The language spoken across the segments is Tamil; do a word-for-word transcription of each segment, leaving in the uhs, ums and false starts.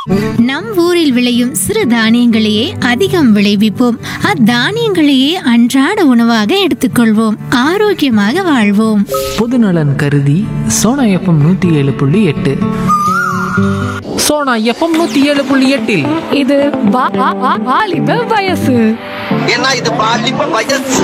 நம் ஊரில் விளையும் சிறு தானியங்களையே அதிகம் விளைவிப்போம். அத்தானியங்களையே அன்றாட உணவாக எடுத்துக்கொள்வோம். ஆரோக்கியமாக வாழ்வோம். பொதுநலன் கருதி சோனா எஃப்எம் நூத்தி ஏழு புள்ளி எட்டு. சோனா எஃப்எம் நூத்தி ஏழு புள்ளி எட்டில் இது வா- வா- வா- வாலிப வயசு. ஏன்னா இது பாலிப்ப வயசு.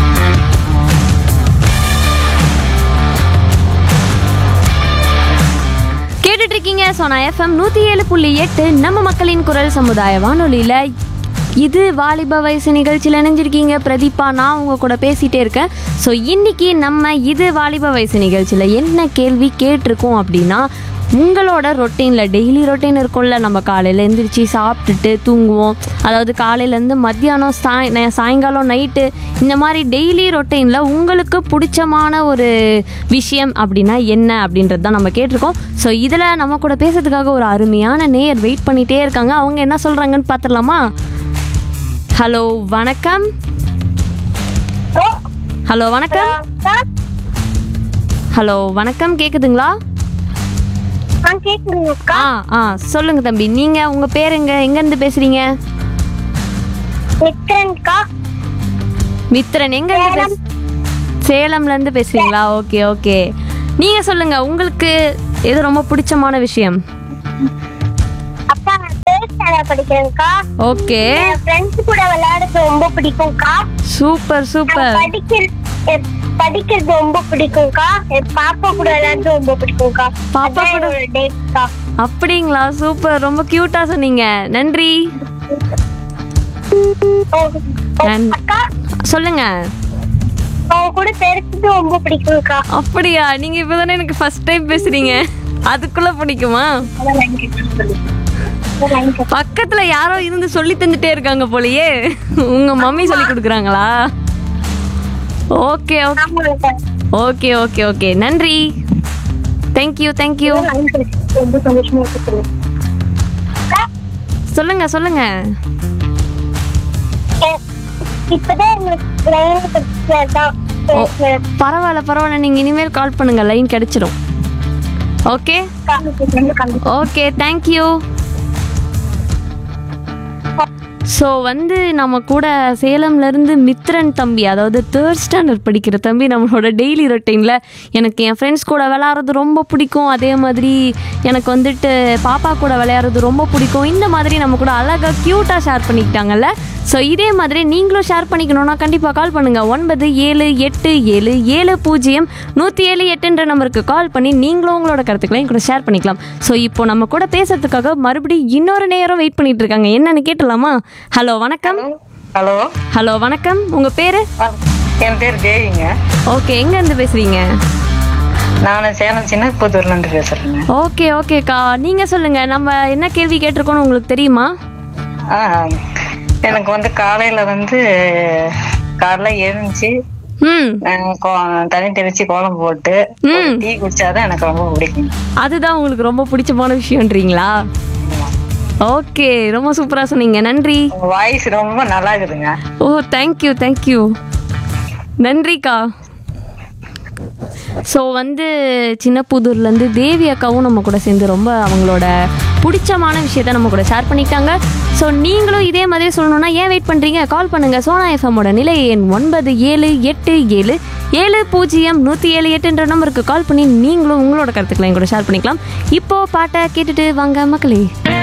கேட்டுட்டு இருக்கீங்க சோனா எஃப்எம் நூற்றி ஏழு புள்ளி எட்டு நம்ம மக்களின் குரல் சமுதாய வானொலியில். இது வாலிப வயசு நிகழ்ச்சியில் இணைஞ்சிருக்கீங்க பிரதீபா. நான் உங்க கூட பேசிகிட்டே இருக்கேன். ஸோ இன்றைக்கி நம்ம இது வாலிப வயசு நிகழ்ச்சியில் என்ன கேள்வி கேட்டிருக்கோம் அப்படின்னா, உங்களோட ரொட்டீனில் டெய்லி ரொட்டீன் இருக்கும்ல, நம்ம காலையில் எழுந்திரிச்சு சாப்பிட்டுட்டு தூங்குவோம். அதாவது காலையிலேருந்து மத்தியானம் சாய் சாயங்காலம் நைட்டு இந்த மாதிரி டெய்லி ரொட்டீனில் உங்களுக்கு பிடிச்சமான ஒரு விஷயம் அப்படின்னா என்ன அப்படின்றது தான் நம்ம கேட்டிருக்கோம். ஸோ இதில் நம்ம கூட பேசுறதுக்காக ஒரு அருமையான நேயர் வெயிட் பண்ணிகிட்டே இருக்காங்க. அவங்க என்ன சொல்கிறாங்கன்னு பார்த்துடலாமா? ஹலோ வணக்கம். ஹலோ வணக்கம். ஹலோ வணக்கம், கேட்குதுங்களா? ஆ ஆ சொல்லுங்க தம்பி, நீங்க உங்க பேர் எங்க எங்க இருந்து பேசுறீங்க? மித்ரன். எங்க இருந்து பேச சேலம்ல இருந்து பேசுறீங்களா? Okay okay. நீங்க சொல்லுங்க, உங்களுக்கு எது ரொம்ப பிடிச்சமான விஷயம்? ஓகே. கூட விளையாடுறது ரொம்ப பிடிக்கும்க்கா. Super super. படிக்கிறது ரொம்ப பிடிக்கும்க்கா. பாப்பா கூட விளையாடுறது ரொம்ப பிடிக்கும்க்கா. பாப்பா கூட டேட்க்கா. அப்படிங்களா? சூப்பர், ரொம்ப கியூட்டா சொன்னீங்க. நன்றி. அக்கா சொல்லுங்க. அவங்க கூட பேசுறது ரொம்ப பிடிக்கும்க்கா. அப்படியா? நீங்க இப்பதானே எனக்கு ஃபர்ஸ்ட் டைம் பேசுறீங்க, அதுக்குள்ள பிடிக்குமா? பக்கத்துல யாரோ இருந்து சொல்லி தந்துட்டே இருக்காங்க போலயே. உங்க மம்மி சொல்லி கொடுக்குறாங்களா? Okay okay okay okay okay. நன்றி. Thank you thank you. ரொம்ப சந்தோஷமா இருக்கு. சொல்லுங்க சொல்லுங்க. பரவாயில்ல பரவாயில்ல, நீங்க இனிமேல் கால் பண்ணுங்க, லைன் கிடைச்சிடும். Okay okay thank you. ஸோ வந்து நம்ம கூட சேலம்லேருந்து மித்ரன் தம்பி, அதாவது தேர்ட் ஸ்டாண்டர்ட் படிக்கிற தம்பி, நம்மளோட டெய்லி ரொட்டீனில் எனக்கு என் ஃப்ரெண்ட்ஸ் கூட விளையாடுறது ரொம்ப பிடிக்கும், அதே மாதிரி எனக்கு வந்துட்டு பாப்பா கூட விளையாடுறது ரொம்ப பிடிக்கும். இந்த மாதிரி நம்ம கூட அழகாக க்யூட்டாக ஷேர் பண்ணிக்கிட்டாங்கல்ல. ஸோ இதே மாதிரி நீங்களும் ஷேர் பண்ணிக்கணுன்னா கண்டிப்பாக கால் பண்ணுங்கள். ஒன்பது ஏழு எட்டு ஏழு ஏழு பூஜ்ஜியம் நூற்றி ஏழு எட்டுன்ற நம்பருக்கு கால் பண்ணி நீங்களும் உங்களோட கருத்துக்களையும் கூட ஷேர் பண்ணிக்கலாம். ஸோ இப்போ நம்ம கூட பேசுறதுக்காக மறுபடியும் இன்னொரு நேரம் வெயிட் பண்ணிட்டு இருக்காங்க. என்னன்னு கேட்டலாமா? ஹலோ வணக்கம். ஹலோ ஹலோ வணக்கம். உங்க பேரு? என் பேர் தேவிங்க. ஓகே, எங்க இருந்து பேசுறீங்க? நான் சேலம் சின்ன புத்தூர்ல இருந்து பேசுறேங்க. ஓகே ஓகேக்கா, நீங்க சொல்லுங்க, நம்ம என்ன கேள்வி கேட்டிருக்கோம்னு உங்களுக்கு தெரியுமா? ஆ, எனக்கு வந்து காலையில வந்து காலைல எழுந்துச்சு ம் தண்ணி தெளிச்சு கோலம் போட்டு டீ குடிச்சாதான் எனக்கு ரொம்ப பிடிக்கும். அதுதான் உங்களுக்கு ரொம்ப பிடிச்சமான விஷயம்ன்றீங்களா? ஓகே, ரொம்ப சூப்பரா சொன்னீங்க. நன்றி. வாய்ஸ் ரொம்ப நல்லா இருக்குதுங்க. ஓ தேங்க்யூ தேங்க்யூ. நன்றிக்கா. ஸோ வந்து சின்ன புதூர்லேருந்து தேவி அக்காவும் நம்ம கூட சேர்ந்து ரொம்ப அவங்களோட பிடிச்சமான விஷயத்த நம்ம கூட ஷேர் பண்ணிட்டாங்க. ஸோ நீங்களும் இதே மாதிரி சொல்லணும்னா ஏன் வெயிட் பண்ணுறீங்க? கால் பண்ணுங்கள். சோனா எஃப்எம்மோட நிலை எண் ஒன்பது ஏழு எட்டு ஏழு ஏழு பூஜ்ஜியம் நூற்றி ஏழு எட்டுன்ற நம்பருக்கு கால் பண்ணி நீங்களும் உங்களோட கருத்துக்களை கூட ஷேர் பண்ணிக்கலாம். இப்போது பாட்டை கேட்டுட்டு வாங்க மக்களே.